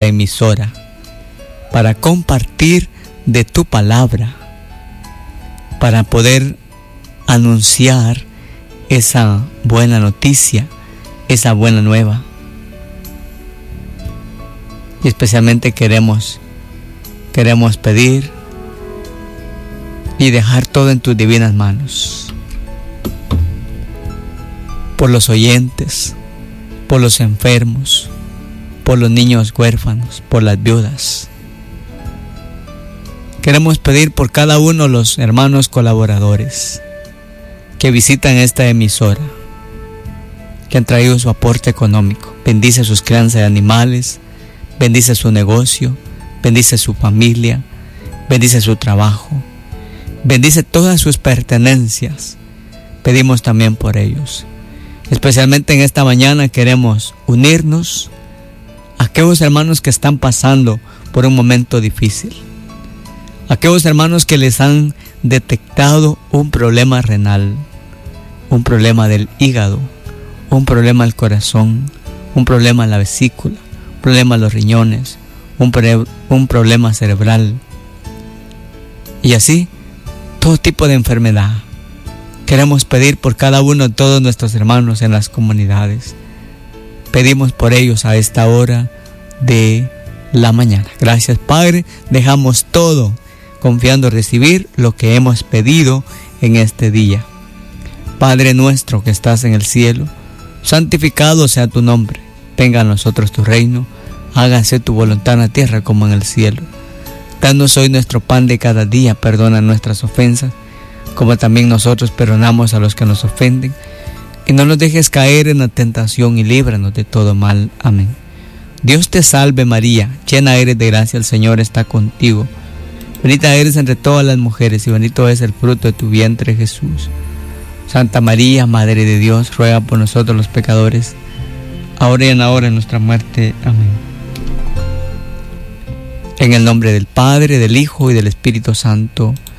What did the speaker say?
emisora para compartir de tu palabra, para poder anunciar esa buena noticia, esa buena nueva. Y especialmente queremos pedir y dejar todo en tus divinas manos, por los oyentes, por los enfermos, por los niños huérfanos, por las viudas. Queremos pedir por cada uno de los hermanos colaboradores que visitan esta emisora, que han traído su aporte económico. Bendice sus crianzas de animales, bendice su negocio, bendice su familia, bendice su trabajo, bendice todas sus pertenencias. Pedimos también por ellos. Especialmente en esta mañana queremos unirnos a aquellos hermanos que están pasando por un momento difícil. Aquellos hermanos que les han detectado un problema renal, un problema del hígado, un problema al corazón, un problema en la vesícula, un problema en los riñones, un problema cerebral. Y así, todo tipo de enfermedad. Queremos pedir por cada uno de todos nuestros hermanos en las comunidades. Pedimos por ellos a esta hora de la mañana. Gracias, Padre. Dejamos todo confiando en recibir lo que hemos pedido en este día. Padre nuestro que estás en el cielo, santificado sea tu nombre. Venga a nosotros tu reino. Hágase tu voluntad en la tierra como en el cielo. Danos hoy nuestro pan de cada día. Perdona nuestras ofensas, como también nosotros perdonamos a los que nos ofenden. Y no nos dejes caer en la tentación y líbranos de todo mal. Amén. Dios te salve María, llena eres de gracia, el Señor está contigo. Bendita eres entre todas las mujeres y bendito es el fruto de tu vientre, Jesús. Santa María, Madre de Dios, ruega por nosotros los pecadores, ahora y en la hora de nuestra muerte. Amén. En el nombre del Padre, del Hijo y del Espíritu Santo.